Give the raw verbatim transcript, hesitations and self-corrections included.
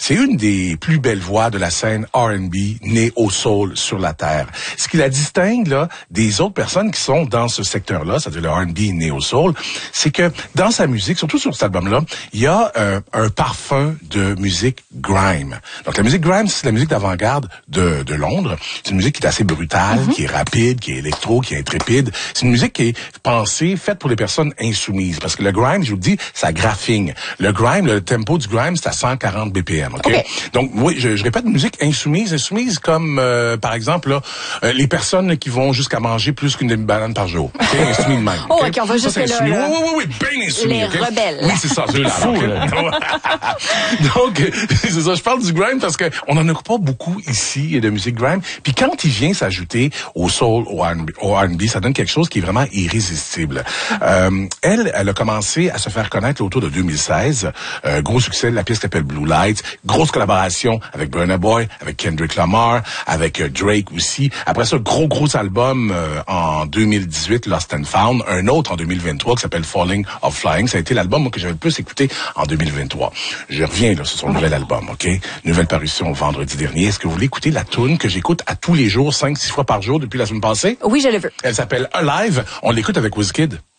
c'est une des plus belles voix de la scène R and B née au soul sur la terre. Ce qui la distingue là des autres personnes qui sont dans ce secteur-là, c'est-à-dire le R and B né au soul, c'est que dans sa musique, surtout sur cet album-là, il y a euh, un parfum de musique grime. Donc la musique grime, c'est la musique d'avant-garde de, de Londres. C'est une musique qui est assez brutale, mm-hmm. qui est rapide, qui est électro, qui est intrépide. C'est une musique qui est pensée, faite pour les personnes insoumises. Parce que le grime, je vous le dis, ça graphine. Le grime, le tempo du grime, c'est à cent quarante B P M. Okay? Okay. Donc oui, je, je répète, musique insoumise, insoumise comme euh, par exemple là, euh, les personnes qui vont jusqu'à manger plus qu'une demi-banane par jour. Okay? Insoumis de même. Okay? Oh, ok, on va jusque là. Oui, oui, oui, oui, bien insoumis. Les okay? rebelles. Oui, c'est ça, ceux-là. Fou, là. Donc, c'est ça, je parle du grime parce que on en a pas beaucoup ici de musique grime. Puis quand il vient s'ajouter au soul, au R and B, ça donne quelque chose qui est vraiment irrésistible. Euh, elle, elle a commencé à se faire connaître autour de deux mille seize. Euh, gros succès, la pièce s'appelle Blue Lights. Grosse collaboration avec Burna Boy, avec Kendrick Lamar, avec euh, Drake aussi. Après ça, gros, gros album euh, en deux mille dix-huit, Lost and Found. Un autre en deux mille vingt-trois qui s'appelle Falling of Flying. Ça a été l'album moi, que j'avais le plus écouté en deux mille vingt-trois. Je reviens là sur son nouvel album, OK? Nouvelle parution vendredi dernier. Est-ce que vous voulez écouter la tune que j'écoute à tous les jours, cinq, six fois par jour depuis la semaine passée? Oui, je le veux. Elle s'appelle Alive. On l'écoute avec Wizkid.